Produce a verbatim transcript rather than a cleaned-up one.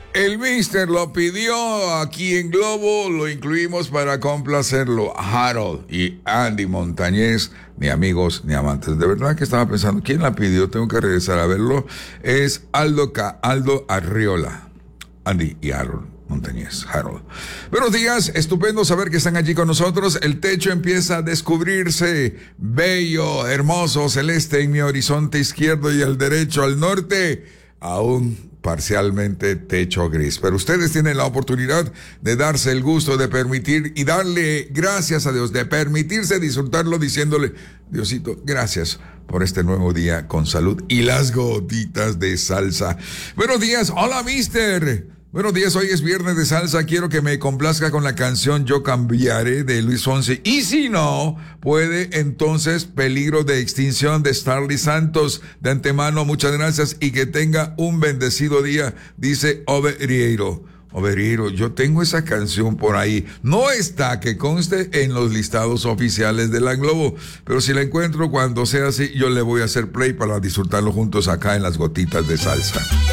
El Mister lo pidió aquí en Globo, lo incluimos para complacerlo. Harold y Andy Montañez, ni amigos ni amantes. De verdad que estaba pensando, ¿quién la pidió? Tengo que regresar a verlo. Es Aldo, Ca- Aldo Arriola. Andy y Harold Montañez, Harold. Buenos días, estupendo saber que están allí con nosotros. El techo empieza a descubrirse bello, hermoso, celeste en mi horizonte izquierdo y el derecho al norte. Aún parcialmente techo gris, pero ustedes tienen la oportunidad de darse el gusto de permitir y darle gracias a Dios, de permitirse disfrutarlo diciéndole: Diosito, gracias por este nuevo día con salud y las gotitas de salsa. Buenos días, hola Mister. Buenos días, hoy es viernes de salsa, quiero que me complazca con la canción Yo Cambiaré de Luis Fonsi, y si no, puede entonces Peligro de Extinción de Starly Santos. De antemano, muchas gracias y que tenga un bendecido día, dice Overiero. Overiero, yo tengo esa canción por ahí, no está, que conste, en los listados oficiales de la Globo, pero si la encuentro cuando sea así, yo le voy a hacer play para disfrutarlo juntos acá en las gotitas de salsa.